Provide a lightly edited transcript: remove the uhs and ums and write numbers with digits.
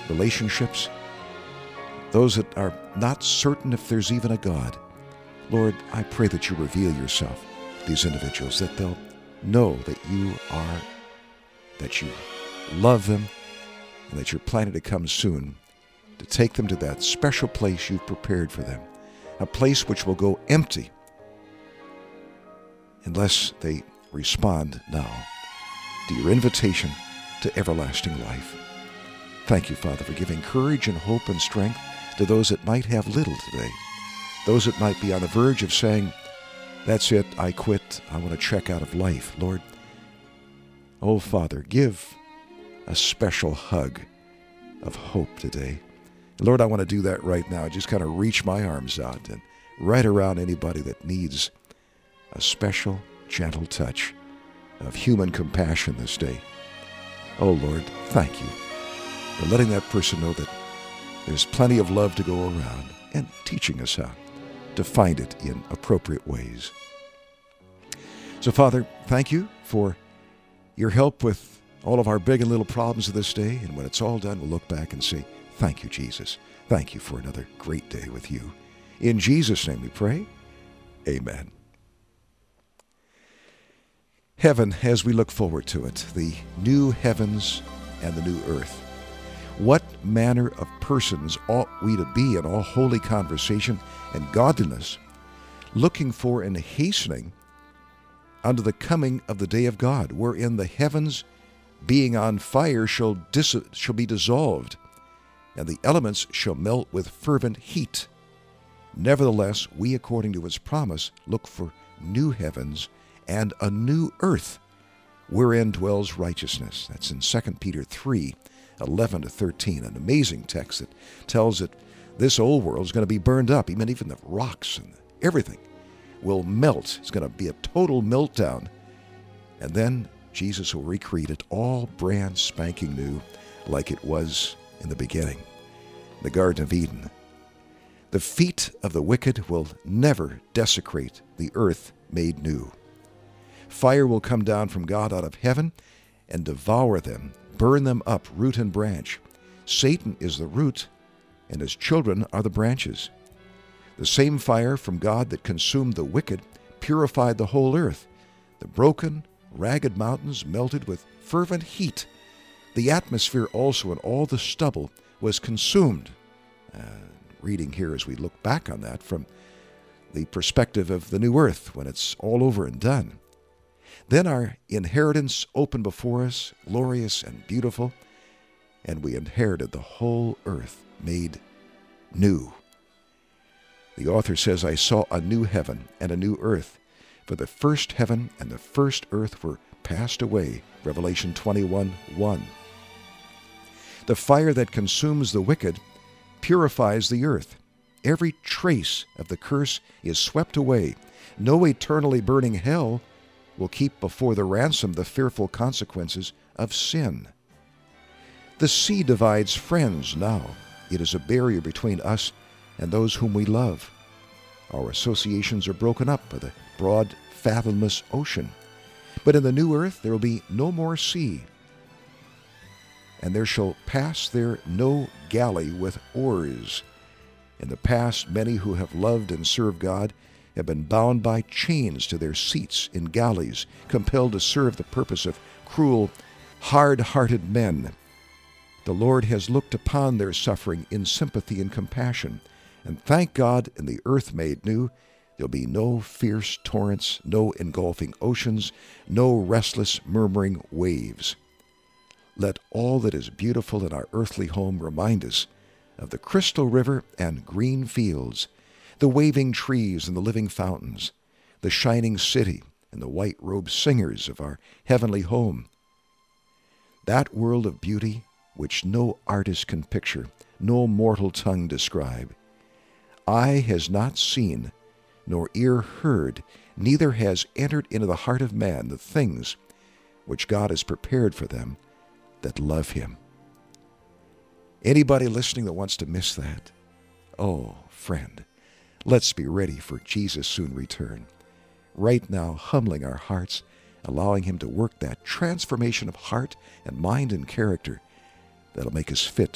relationships, those that are not certain if there's even a God. Lord, I pray that you reveal yourself to these individuals, that they'll know that you are, that you love them, and that you're planning to come soon to take them to that special place you've prepared for them, a place which will go empty unless they respond now to your invitation to everlasting life. Thank you, Father, for giving courage and hope and strength to those that might have little today, those that might be on the verge of saying, that's it, I quit, I want to check out of life. Lord, oh, Father, give a special hug of hope today. Lord, I want to do that right now. Just kind of reach my arms out and right around anybody that needs a special, gentle touch of human compassion this day. Oh, Lord, thank you for letting that person know that there's plenty of love to go around and teaching us how to find it in appropriate ways. So, Father, thank you for your help with all of our big and little problems of this day. And when it's all done, we'll look back and say, thank you, Jesus. Thank you for another great day with you. In Jesus' name we pray. Amen. Heaven, as we look forward to it, the new heavens and the new earth. What manner of persons ought we to be in all holy conversation and godliness, looking for and hastening unto the coming of the day of God, wherein the heavens, being on fire, shall be dissolved, and the elements shall melt with fervent heat. Nevertheless, we, according to his promise, look for new heavens and a new earth, wherein dwells righteousness. That's in 2 Peter 3, 11 to 13, an amazing text that tells that this old world is going to be burned up. Even the rocks and everything will melt. It's going to be a total meltdown. And then Jesus will recreate it all brand spanking new, like it was in the beginning, the Garden of Eden. The feet of the wicked will never desecrate the earth made new. Fire will come down from God out of heaven and devour them, burn them up, root and branch. Satan is the root, and his children are the branches. The same fire from God that consumed the wicked purified the whole earth. The broken, ragged mountains melted with fervent heat. The atmosphere also and all the stubble was consumed. Reading here as we look back on that from the perspective of the new earth when it's all over and done. Then our inheritance opened before us, glorious and beautiful, and we inherited the whole earth made new. The author says, I saw a new heaven and a new earth, for the first heaven and the first earth were passed away. Revelation 21:1. The fire that consumes the wicked purifies the earth. Every trace of the curse is swept away. No eternally burning hell will keep before the ransom the fearful consequences of sin. The sea divides friends now. It is a barrier between us and those whom we love. Our associations are broken up by the broad, fathomless ocean. But in the new earth there will be no more sea, and there shall pass there no galley with oars. In the past, many who have loved and served God have been bound by chains to their seats in galleys, compelled to serve the purpose of cruel, hard-hearted men. The Lord has looked upon their suffering in sympathy and compassion, and thank God, in the earth made new, there'll be no fierce torrents, no engulfing oceans, no restless, murmuring waves. Let all that is beautiful in our earthly home remind us of the crystal river and green fields, the waving trees and the living fountains, the shining city and the white-robed singers of our heavenly home. That world of beauty which no artist can picture, no mortal tongue describe. Eye has not seen, nor ear heard, neither has entered into the heart of man the things which God has prepared for them that love him. Anybody listening that wants to miss that? Oh, friend, let's be ready for Jesus' soon return. Right now, humbling our hearts, allowing him to work that transformation of heart and mind and character that'll make us fit